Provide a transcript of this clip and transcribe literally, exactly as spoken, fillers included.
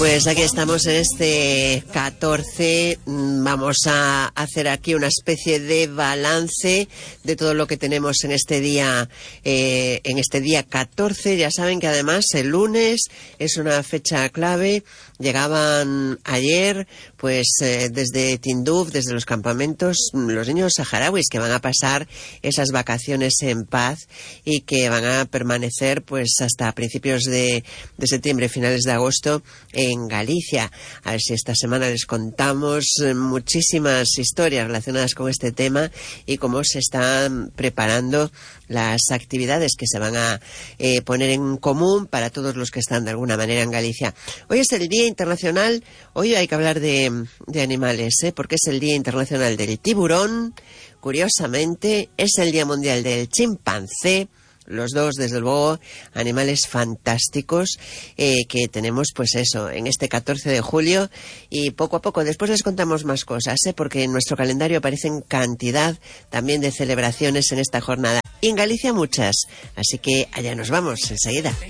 Pues aquí estamos en este catorce, vamos a hacer aquí una especie de balance de todo lo que tenemos en este día, eh, en este día catorce. Ya saben que además el lunes es una fecha clave. Llegaban ayer, pues eh, desde Tinduf, desde los campamentos, los niños saharauis que van a pasar esas vacaciones en paz y que van a permanecer pues hasta principios de, de septiembre, finales de agosto, en Galicia. A ver si esta semana les contamos muchísimas historias relacionadas con este tema y cómo se están preparando las actividades que se van a eh, poner en común para todos los que están de alguna manera en Galicia. Hoy es el Día Internacional, hoy hay que hablar de, de animales, ¿eh? Porque es el Día Internacional del Tiburón, curiosamente es el Día Mundial del Chimpancé. Los dos, desde luego, animales fantásticos eh, que tenemos, pues eso, en este catorce de julio. Y poco a poco, después les contamos más cosas, ¿eh? Porque en nuestro calendario aparecen cantidad también de celebraciones en esta jornada. Y en Galicia muchas. Así que allá nos vamos enseguida.